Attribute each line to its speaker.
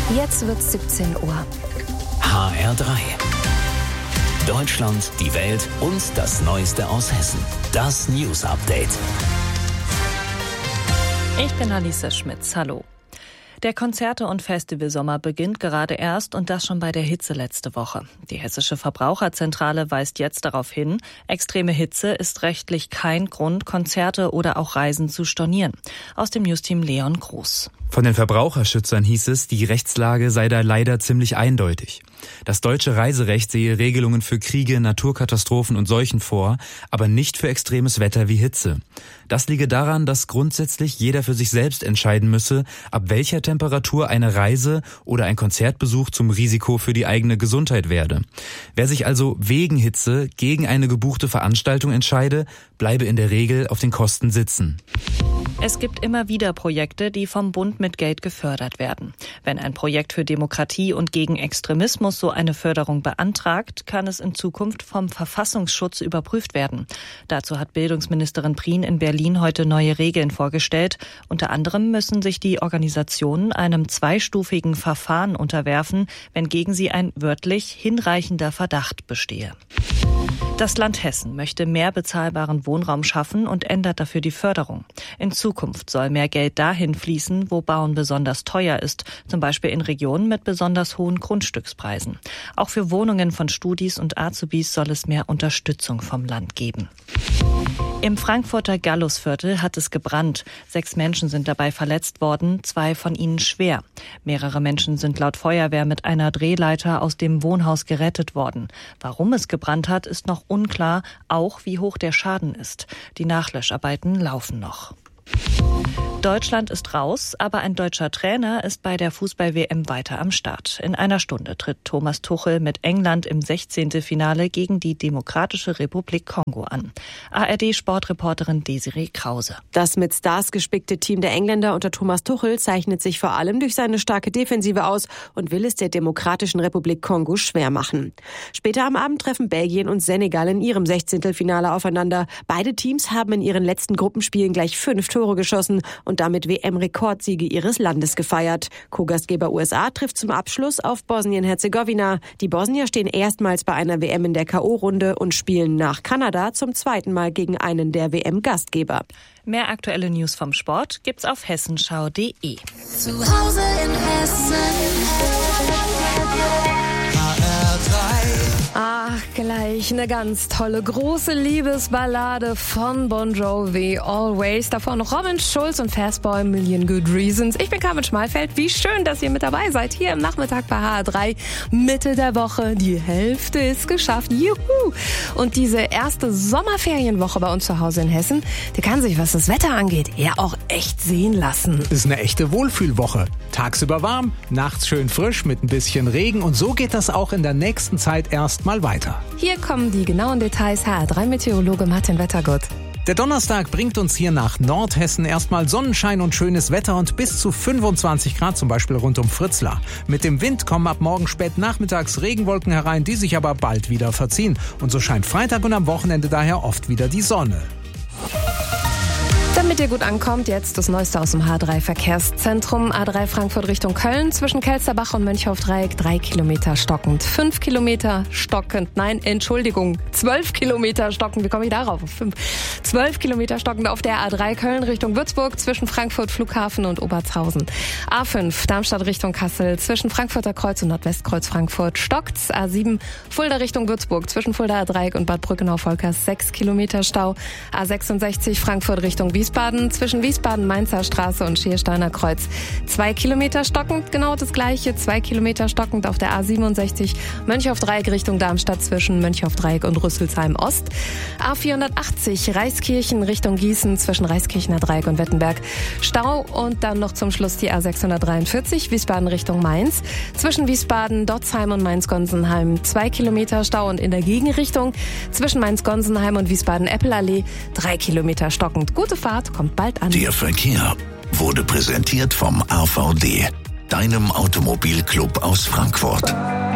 Speaker 1: Jetzt wird's 17 Uhr.
Speaker 2: HR3. Deutschland, die Welt und das Neueste aus Hessen. Das News Update.
Speaker 3: Ich bin Alice Schmitz. Hallo. Der Konzerte- und Festivalsommer beginnt gerade erst und das schon bei der Hitze letzte Woche. Die Hessische Verbraucherzentrale weist jetzt darauf hin, extreme Hitze ist rechtlich kein Grund, Konzerte oder auch Reisen zu stornieren. Aus dem Newsteam Leon Groß.
Speaker 4: Von den Verbraucherschützern hieß es, die Rechtslage sei da leider ziemlich eindeutig. Das deutsche Reiserecht sehe Regelungen für Kriege, Naturkatastrophen und Seuchen vor, aber nicht für extremes Wetter wie Hitze. Das liege daran, dass grundsätzlich jeder für sich selbst entscheiden müsse, ab welcher Temperatur eine Reise oder ein Konzertbesuch zum Risiko für die eigene Gesundheit werde. Wer sich also wegen Hitze gegen eine gebuchte Veranstaltung entscheide, bleibe in der Regel auf den Kosten sitzen.
Speaker 3: Es gibt immer wieder Projekte, die vom Bund mit Geld gefördert werden. Wenn ein Projekt für Demokratie und gegen Extremismus so eine Förderung beantragt, kann es in Zukunft vom Verfassungsschutz überprüft werden. Dazu hat Bildungsministerin Prien in Berlin heute neue Regeln vorgestellt. Unter anderem müssen sich die Organisationen einem zweistufigen Verfahren unterwerfen, wenn gegen sie ein wörtlich hinreichender Verdacht bestehe. Das Land Hessen möchte mehr bezahlbaren Wohnraum schaffen und ändert dafür die Förderung. In Zukunft soll mehr Geld dahin fließen, wo Bauen besonders teuer ist, zum Beispiel in Regionen mit besonders hohen Grundstückspreisen. Auch für Wohnungen von Studis und Azubis soll es mehr Unterstützung vom Land geben. Im Frankfurter Gallusviertel hat es gebrannt. 6 Menschen sind dabei verletzt worden, 2 von ihnen schwer. Mehrere Menschen sind laut Feuerwehr mit einer Drehleiter aus dem Wohnhaus gerettet worden. Warum es gebrannt hat, ist noch unklar, auch wie hoch der Schaden ist. Die Nachlöscharbeiten laufen noch. Deutschland ist raus, aber ein deutscher Trainer ist bei der Fußball-WM weiter am Start. In einer Stunde tritt Thomas Tuchel mit England im 16. Finale gegen die Demokratische Republik Kongo an. ARD-Sportreporterin Desiree Krause.
Speaker 5: Das mit Stars gespickte Team der Engländer unter Thomas Tuchel zeichnet sich vor allem durch seine starke Defensive aus und will es der Demokratischen Republik Kongo schwer machen. Später am Abend treffen Belgien und Senegal in ihrem 16. Finale aufeinander. Beide Teams haben in ihren letzten Gruppenspielen gleich 5 Tore geschossen und damit WM-Rekordsiege ihres Landes gefeiert. Co-Gastgeber USA trifft zum Abschluss auf Bosnien-Herzegowina. Die Bosnier stehen erstmals bei einer WM in der K.O.-Runde und spielen nach Kanada zum zweiten Mal gegen einen der WM-Gastgeber.
Speaker 3: Mehr aktuelle News vom Sport gibt's auf hessenschau.de.
Speaker 6: Zu Hause in Hessen.
Speaker 1: Ach, gleich eine ganz tolle, große Liebesballade von Bon Jovi, Always. Davor noch Robin Schulz und Fastboy, Million Good Reasons. Ich bin Carmen Schmalfeld. Wie schön, dass ihr mit dabei seid. Hier im Nachmittag bei HR3. Mitte der Woche. Die Hälfte ist geschafft. Juhu! Und diese erste Sommerferienwoche bei uns zu Hause in Hessen, die kann sich, was das Wetter angeht, ja auch echt sehen lassen.
Speaker 7: Ist eine echte Wohlfühlwoche. Tagsüber warm, nachts schön frisch mit ein bisschen Regen und so geht das auch in der nächsten Zeit erstmal weiter.
Speaker 1: Hier kommen die genauen Details. HR3-Meteorologe Martin Wettergott.
Speaker 7: Der Donnerstag bringt uns hier nach Nordhessen erstmal Sonnenschein und schönes Wetter und bis zu 25 Grad, zum Beispiel rund um Fritzlar. Mit dem Wind kommen ab morgen spät nachmittags Regenwolken herein, die sich aber bald wieder verziehen. Und so scheint Freitag und am Wochenende daher oft wieder die Sonne.
Speaker 1: Damit ihr gut ankommt, jetzt das Neueste aus dem H3-Verkehrszentrum. A3 Frankfurt Richtung Köln, zwischen Kelsterbach und Mönchhof-Dreieck, 3 Kilometer stockend. 5 Kilometer stockend, 12 Kilometer stockend, wie komme ich darauf? 12 Kilometer stockend auf der A3 Köln Richtung Würzburg, zwischen Frankfurt Flughafen und Obertshausen. A5 Darmstadt Richtung Kassel, zwischen Frankfurter Kreuz und Nordwestkreuz Frankfurt stockt's. A7 Fulda Richtung Würzburg, zwischen Fuldaer Dreieck und Bad Brückenau-Volkers, 6 Kilometer Stau. A66 Frankfurt Richtung Wiesbaden, zwischen Wiesbaden-Mainzer Straße und Schiersteiner Kreuz. 2 Kilometer stockend, genau das gleiche, 2 Kilometer stockend auf der A67 Mönchhof-Dreieck Richtung Darmstadt, zwischen Mönchhof-Dreieck und Rüsselsheim Ost. A480 Reiskirchen Richtung Gießen, zwischen Reiskirchener Dreieck und Wettenberg. Stau und dann noch zum Schluss die A643 Wiesbaden Richtung Mainz, zwischen Wiesbaden, Dotzheim und Mainz-Gonsenheim. 2 Kilometer Stau und in der Gegenrichtung zwischen Mainz-Gonsenheim und Wiesbaden-Eppelallee 3 Kilometer stockend. Gute Fahrt, kommt bald an.
Speaker 2: Der Verkehr wurde präsentiert vom AVD, deinem Automobilclub aus Frankfurt.